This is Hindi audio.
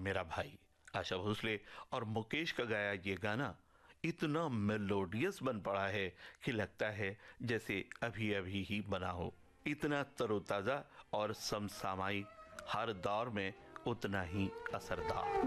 मेरा भाई। आशा भोसले और मुकेश का गाया ये गाना इतना मेलोडियस बन पड़ा है कि लगता है जैसे अभी अभी ही बना हो। इतना तरोताजा और समसामयिक, हर दौर में उतना ही असरदार।